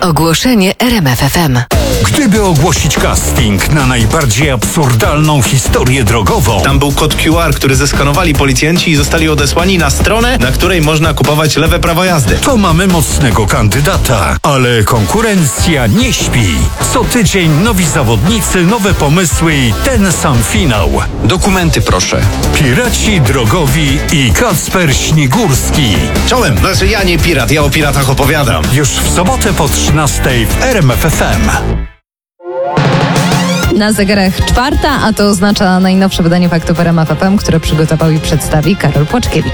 Ogłoszenie RMF FM. Gdyby ogłosić casting na najbardziej absurdalną historię drogową... Tam był kod QR, który zeskanowali policjanci i zostali odesłani na stronę, na której można kupować lewe prawo jazdy. To mamy mocnego kandydata, ale konkurencja nie śpi. Co tydzień nowi zawodnicy, nowe pomysły i ten sam finał. Dokumenty proszę. Piraci drogowi i Kacper Śnigurski. Czołem, znaczy ja nie pirat, ja o piratach opowiadam. Już w sobotę po 13:00 w RMF FM. Na zegarach 4, a to oznacza najnowsze wydanie faktów RMF FM, które przygotował i przedstawi Karol Płaczkiewicz.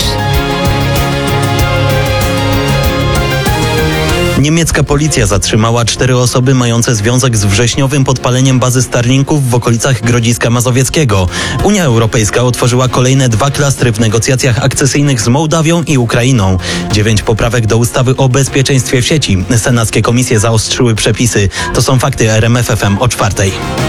Niemiecka policja zatrzymała 4 osoby mające związek z wrześniowym podpaleniem bazy Starlinków w okolicach Grodziska Mazowieckiego. Unia Europejska otworzyła kolejne 2 klastry w negocjacjach akcesyjnych z Mołdawią i Ukrainą. 9 poprawek do ustawy o bezpieczeństwie w sieci. Senackie komisje zaostrzyły przepisy. To są fakty RMF FM o 4:00.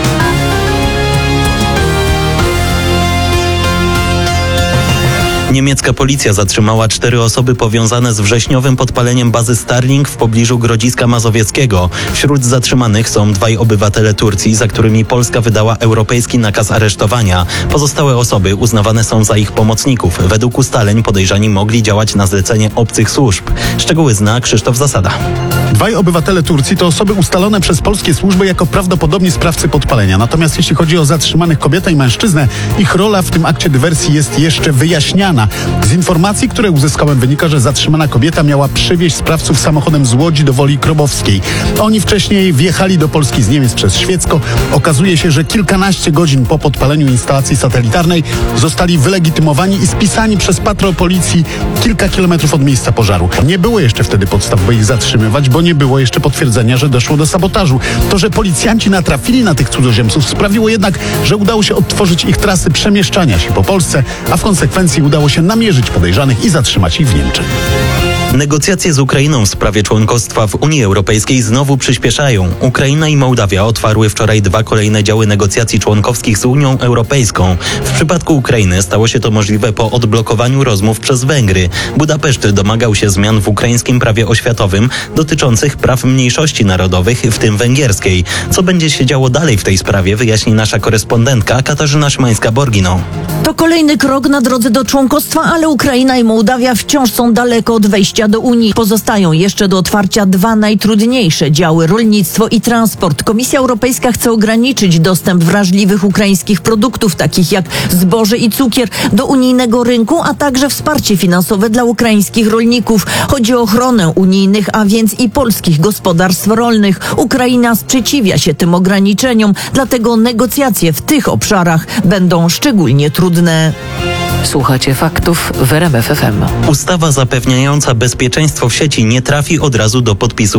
Niemiecka policja zatrzymała 4 osoby powiązane z wrześniowym podpaleniem bazy Starlink w pobliżu Grodziska Mazowieckiego. Wśród zatrzymanych są 2 obywatele Turcji, za którymi Polska wydała europejski nakaz aresztowania. Pozostałe osoby uznawane są za ich pomocników. Według ustaleń podejrzani mogli działać na zlecenie obcych służb. Szczegóły zna Krzysztof Zasada. 2 obywatele Turcji to osoby ustalone przez polskie służby jako prawdopodobni sprawcy podpalenia. Natomiast jeśli chodzi o zatrzymanych kobietę i mężczyznę, ich rola w tym akcie dywersji jest jeszcze wyjaśniana. Z informacji, które uzyskałem, wynika, że zatrzymana kobieta miała przywieźć sprawców samochodem z Łodzi do Woli Krobowskiej. Oni wcześniej wjechali do Polski z Niemiec przez Świecko. Okazuje się, że kilkanaście godzin po podpaleniu instalacji satelitarnej zostali wylegitymowani i spisani przez patrol policji kilka kilometrów od miejsca pożaru. Nie było jeszcze wtedy podstaw, by ich zatrzymywać, bo nie było jeszcze potwierdzenia, że doszło do sabotażu. To, że policjanci natrafili na tych cudzoziemców, sprawiło jednak, że udało się odtworzyć ich trasy przemieszczania się po Polsce, a w konsekwencji udało się namierzyć podejrzanych i zatrzymać ich w Niemczech. Negocjacje z Ukrainą w sprawie członkostwa w Unii Europejskiej znowu przyspieszają. Ukraina i Mołdawia otwarły wczoraj 2 kolejne działy negocjacji członkowskich z Unią Europejską. W przypadku Ukrainy stało się to możliwe po odblokowaniu rozmów przez Węgry. Budapeszt domagał się zmian w ukraińskim prawie oświatowym dotyczących praw mniejszości narodowych, w tym węgierskiej. Co będzie się działo dalej w tej sprawie, wyjaśni nasza korespondentka Katarzyna Szymańska-Borgino. To kolejny krok na drodze do członkostwa, ale Ukraina i Mołdawia wciąż są daleko od wejścia do Unii. Pozostają jeszcze do otwarcia 2 najtrudniejsze działy: rolnictwo i transport. Komisja Europejska chce ograniczyć dostęp wrażliwych ukraińskich produktów, takich jak zboże i cukier, do unijnego rynku, a także wsparcie finansowe dla ukraińskich rolników. Chodzi o ochronę unijnych, a więc i polskich gospodarstw rolnych. Ukraina sprzeciwia się tym ograniczeniom, dlatego negocjacje w tych obszarach będą szczególnie trudne. Słuchacie faktów w RMF FM. Ustawa zapewniająca bezpieczeństwo w sieci nie trafi od razu do podpisu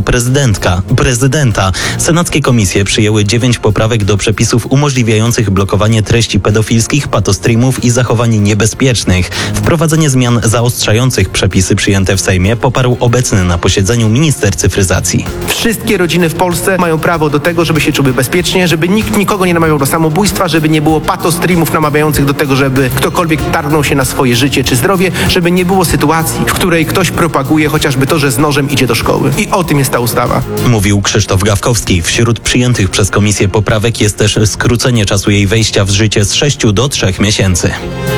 prezydenta. Senackie komisje przyjęły 9 poprawek do przepisów umożliwiających blokowanie treści pedofilskich, patostreamów i zachowań niebezpiecznych. Wprowadzenie zmian zaostrzających przepisy przyjęte w Sejmie poparł obecny na posiedzeniu minister cyfryzacji. Wszystkie rodziny w Polsce mają prawo do tego, żeby się czuły bezpiecznie, żeby nikt nikogo nie namawiał do samobójstwa, żeby nie było patostreamów namawiających do tego, żeby ktokolwiek targnął się na swoje życie czy zdrowie, żeby nie było sytuacji, w której ktoś propaguje chociażby to, że z nożem idzie do szkoły. I o tym jest ta ustawa. Mówił Krzysztof Gawkowski. Wśród przyjętych przez komisję poprawek jest też skrócenie czasu jej wejścia w życie z 6 do 3 miesięcy.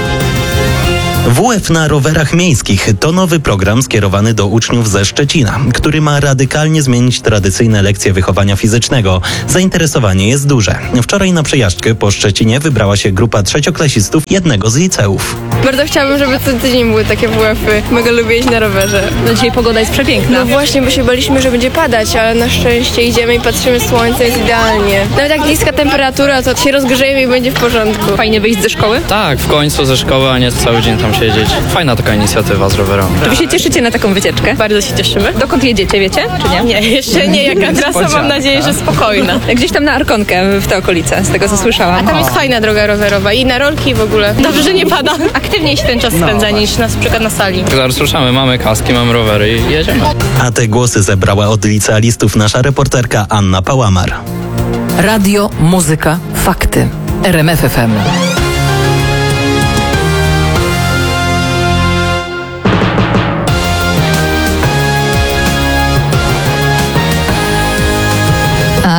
WF na rowerach miejskich to nowy program skierowany do uczniów ze Szczecina, który ma radykalnie zmienić tradycyjne lekcje wychowania fizycznego. Zainteresowanie jest duże. Wczoraj na przejażdżkę po Szczecinie wybrała się grupa trzecioklasistów jednego z liceów. Bardzo chciałabym, żeby co tydzień były takie WF-y. Mega lubię jeździć na rowerze. No dzisiaj pogoda jest przepiękna. No właśnie, bo się baliśmy, że będzie padać, ale na szczęście idziemy i patrzymy, słońce jest idealnie. Nawet jak niska temperatura, to się rozgrzejemy i będzie w porządku. Fajnie wyjść ze szkoły? Tak, w końcu ze szkoły, a nie cały dzień tam siedzieć. Fajna taka inicjatywa z rowerami. Czy wy się cieszycie na taką wycieczkę? Bardzo się cieszymy. Dokąd jedziecie, wiecie? Czy nie? Nie, jeszcze nie. Jaka trasa, mam nadzieję, że spokojna. Gdzieś tam na Arkonkę w te okolice, z tego co słyszałam. A tam jest fajna droga rowerowa i na rolki w ogóle. Dobrze, że nie pada. Aktywniej się ten czas spędza niż na przykład na sali. Zaraz ruszamy, mamy kaski, mamy rowery i jedziemy. A te głosy zebrała od licealistów nasza reporterka Anna Pałamar. Radio, muzyka, fakty. RMF FM.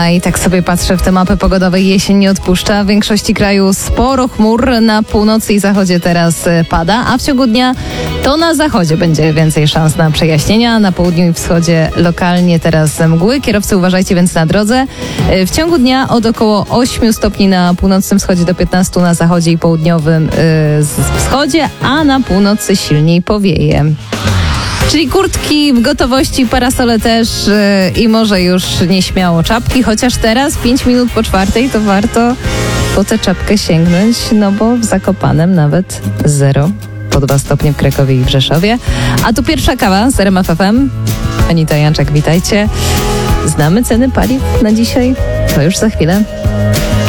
i tak sobie patrzę w te mapy pogodowe. Jesień nie odpuszcza. W większości kraju sporo chmur. Na północy i zachodzie teraz pada, a w ciągu dnia to na zachodzie będzie więcej szans na przejaśnienia. Na południu i wschodzie lokalnie teraz mgły. Kierowcy uważajcie więc na drodze. W ciągu dnia od około 8 stopni na północnym wschodzie do 15 na zachodzie i południowym wschodzie, a na północy silniej powieje. Czyli kurtki w gotowości, parasole też i może już nieśmiało czapki, chociaż teraz 5 minut po 4 to warto po tę czapkę sięgnąć, no bo w Zakopanem nawet 0 po 2 stopnie w Krakowie i w Rzeszowie. A tu pierwsza kawa z RMF FM. Anita Janczak, witajcie. Znamy ceny paliw na dzisiaj? To już za chwilę.